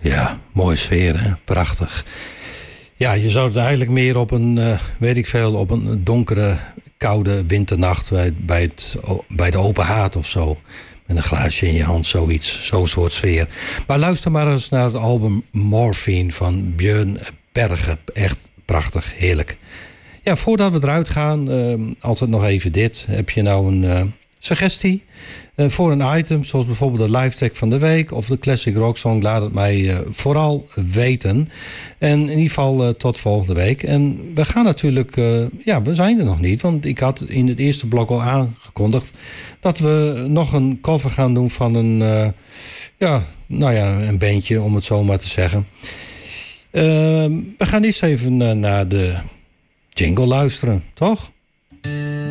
Ja, mooie sfeer, hè? Prachtig. Ja, je zou het eigenlijk meer op op een donkere, koude winternacht bij de open haard of zo. Met een glaasje in je hand, zoiets. Zo'n soort sfeer. Maar luister maar eens naar het album Morphine van Björn Berge. Echt prachtig, heerlijk. Ja, voordat we eruit gaan, altijd nog even dit. Heb je nou een suggestie voor een item, zoals bijvoorbeeld de live tag van de week of de classic rock song? Laat het mij vooral weten. En in ieder geval tot volgende week. En we gaan natuurlijk, we zijn er nog niet, want ik had in het eerste blok al aangekondigd dat we nog een cover gaan doen van een bandje, om het zo maar te zeggen. We gaan eerst even naar de jingle luisteren, toch?